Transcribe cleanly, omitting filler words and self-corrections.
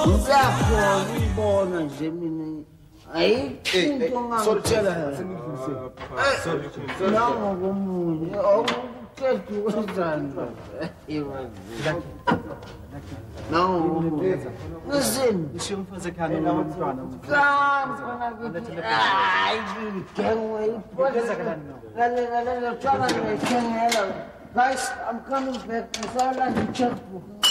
Ngiyakhona ukubona nje mina. Ayikho ngangitshela. Nangokomunye awuqeda ukwenzani. Nangokomunye. Listen. Ngisho umfazi ekhaya nomntwana. Hayi, ngengwe iphoza kalala tshwana ngekengela. Guys, I'm coming back. Ngisala nje checkbook.